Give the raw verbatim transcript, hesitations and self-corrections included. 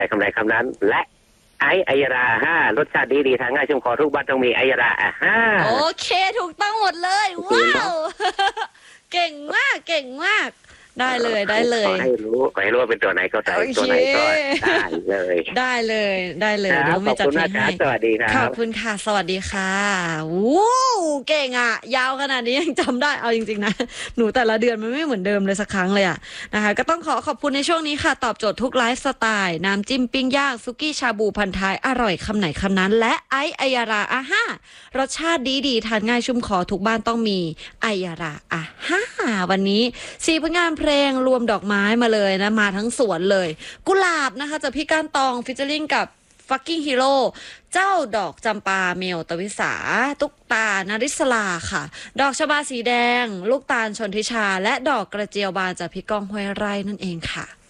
แต่คำใดคำนั้นและไอไอยาราห้ารสชาติดีดีทางง่ายชุ่มคอทุกบ้านต้องมีไอยาราอ่ะห้าโอเคถูกต้องหมดเลยว้าวเก่งมากเก่งมากได้เลยได้เลยขอให้รู้ขอให้รู้ว่าเป็นตัวไหนก็ใส่ตัวไหนก็ได้เลยได้เลยได้เลยเดี๋ยวไม่จัดให้ให้สวัสดีครับขอบคุณค่ะสวัสดีค่ะวู้เก่งอ่ะยาวขนาดนี้ยังจำได้เอาจริงๆนะหนูแต่ละเดือนมันไม่เหมือนเดิมเลยสักครั้งเลยอ่ะนะคะก็ต้องขอขอบคุณในช่วงนี้ค่ะตอบโจทย์ทุกไลฟ์สไตล์น้ำจิ้มปิ้งย่างซุกี้ชาบูพันท้ายอร่อยคำไหนคำนั้นและไอไอยาราอาห้ารสชาติดีดีทานง่ายชุ่มคอทุกบ้านต้องมีไอยาราอาห้าวันนี้สี่ผลงานเพลงรวมดอกไม้มาเลยนะมาทั้งสวนเลยกุหลาบนะคะจากพี่ก้านตองฟิชเจอริงกับFucking Hero เจ้าดอกจำปาเมลตวิสาตุ๊กตานาริศลาค่ะดอกชบาสีแดงลูกตาลชนทิชาและดอกกระเจียวบานจากพี่ก้องห้วยไร่นั่นเองค่ะ